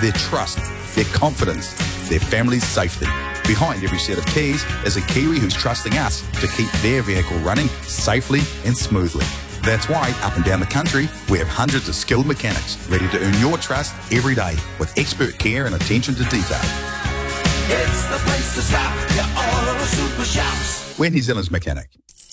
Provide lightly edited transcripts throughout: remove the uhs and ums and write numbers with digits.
their trust, their confidence, their family's safety. Behind every set of keys is a Kiwi who's trusting us to keep their vehicle running safely and smoothly. That's why up and down the country, we have hundreds of skilled mechanics ready to earn your trust every day with expert care and attention to detail. It's the place to stop. Your Auto Super Shops. We're New Zealand's mechanic.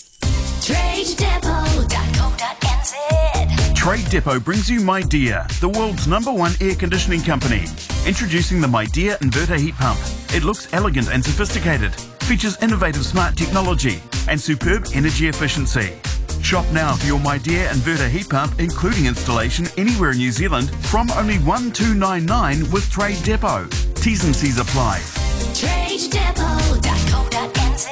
TradeDepot.co.nz. Trade Depot brings you MyDear, the world's #1 air conditioning company. Introducing the MyDear inverter heat pump. It looks elegant and sophisticated, features innovative smart technology and superb energy efficiency. Shop now for your MyDear inverter heat pump, including installation anywhere in New Zealand from only $1,299 with Trade Depot. T's and C's apply. TradeDepot.co.nz.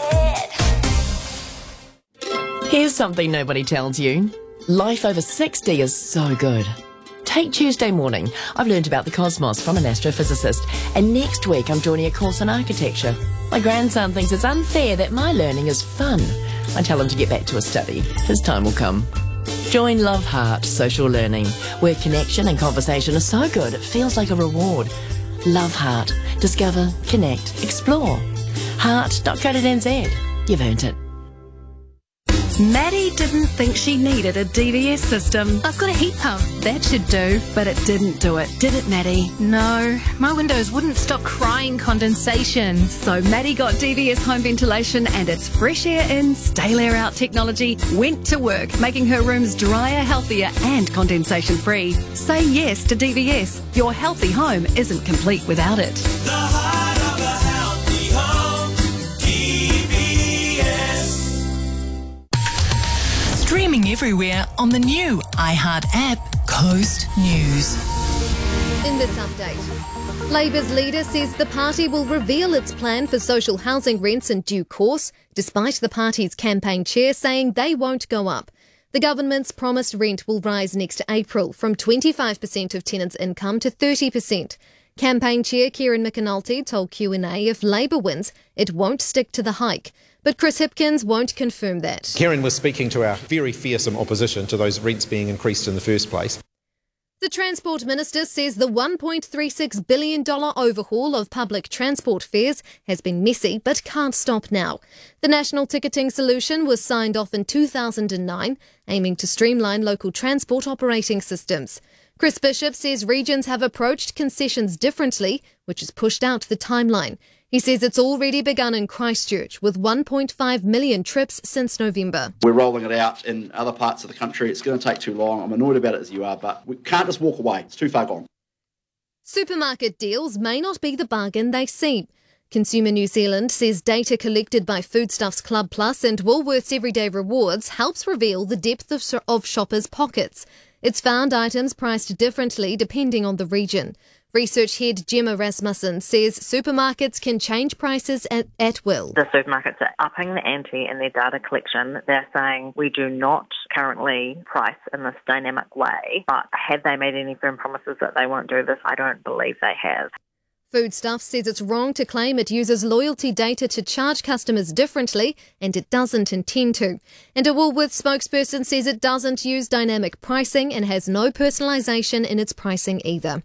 Here's something nobody tells you. Life over 60 is so good. Take Tuesday morning. I've learned about the cosmos from an astrophysicist, and next week I'm joining a course on architecture. My grandson thinks it's unfair that my learning is fun. I tell him to get back to his study. His time will come. Join Love Heart Social Learning, where connection and conversation are so good it feels like a reward. Love Heart. Discover, connect, explore. Heart.co.nz. You've earned it. Maddie didn't think she needed a DVS system. I've got a heat pump. That should do, but it didn't do it. Did it, Maddie? No, my windows wouldn't stop crying condensation. So Maddie got DVS home ventilation and its fresh air in, stale air out technology went to work, making her rooms drier, healthier and condensation free. Say yes to DVS. Your healthy home isn't complete without it. The heart of a healthy home. DVS. Streaming everywhere on the new iHeart app, Coast News. In this update, Labour's leader says the party will reveal its plan for social housing rents in due course, despite the party's campaign chair saying they won't go up. The government's promised rent will rise next April from 25% of tenants' income to 30%. Campaign chair Kieran McAnulty told Q&A if Labour wins, it won't stick to the hike. But Chris Hipkins won't confirm that. Kieran was speaking to our very fearsome opposition to those rents being increased in the first place. The Transport Minister says the $1.36 billion overhaul of public transport fares has been messy but can't stop now. The national ticketing solution was signed off in 2009, aiming to streamline local transport operating systems. Chris Bishop says regions have approached concessions differently, which has pushed out the timeline. He says it's already begun in Christchurch with 1.5 million trips since November. We're rolling it out in other parts of the country. It's going to take too long. I'm annoyed about it as you are, but we can't just walk away. It's too far gone. Supermarket deals may not be the bargain they seem. Consumer New Zealand says data collected by Foodstuffs Club Plus and Woolworths Everyday Rewards helps reveal the depth of shoppers' pockets. It's found items priced differently depending on the region. Research head Gemma Rasmussen says supermarkets can change prices at will. The supermarkets are upping the ante in their data collection. They're saying we do not currently price in this dynamic way, but have they made any firm promises that they won't do this? I don't believe they have. Foodstuffs says it's wrong to claim it uses loyalty data to charge customers differently, and it doesn't intend to. And a Woolworths spokesperson says it doesn't use dynamic pricing and has no personalisation in its pricing either.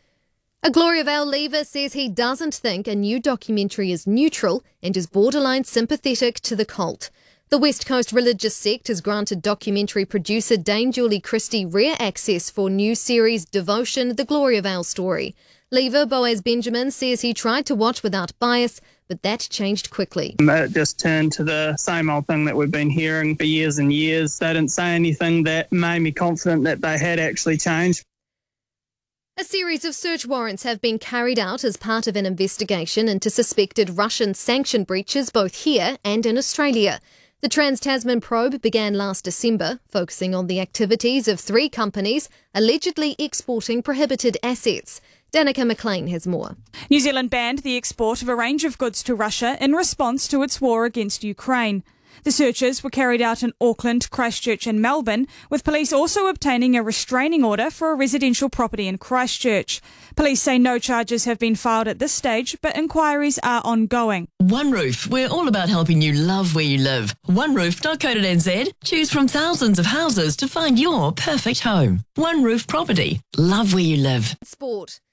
A Gloriavale leaver says he doesn't think a new documentary is neutral and is borderline sympathetic to the cult. The West Coast religious sect has granted documentary producer Dame Julie Christie rare access for new series Devotion, The Gloriavale Story. Leaver Boaz Benjamin says he tried to watch without bias, but that changed quickly. It just turned to the same old thing that we've been hearing for years and years. They didn't say anything that made me confident that they had actually changed. A series of search warrants have been carried out as part of an investigation into suspected Russian sanction breaches both here and in Australia. The Trans-Tasman probe began last December, focusing on the activities of 3 companies allegedly exporting prohibited assets. Danica McLean has more. New Zealand banned the export of a range of goods to Russia in response to its war against Ukraine. The searches were carried out in Auckland, Christchurch and Melbourne, with police also obtaining a restraining order for a residential property in Christchurch. Police say no charges have been filed at this stage, but inquiries are ongoing. One Roof, we're all about helping you love where you live. OneRoof.co.nz. Choose from thousands of houses to find your perfect home. One Roof Property. Love where you live. Sport.